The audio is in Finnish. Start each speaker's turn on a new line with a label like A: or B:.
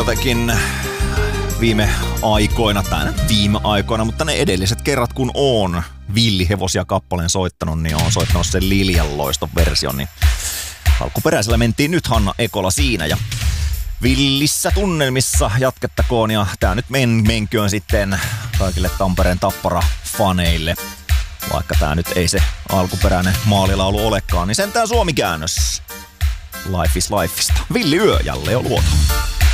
A: jotenkin viime aikoina, mutta ne edelliset kerrat kun on Villihevosia kappaleen soittanut, niin on soittanut sen Liljan loiston version, niin alkuperäisellä mentiin nyt Hanna Ekola siinä ja villissä tunnelmissa jatkettakoon ja tää nyt menköön sitten kaikille Tampereen Tappara-faneille. Vaikka tää nyt ei se alkuperäinen maalilaulu olekaan, niin sentään suomikäännös Life is Lifeista. Villi Yö ja Leo Luoto.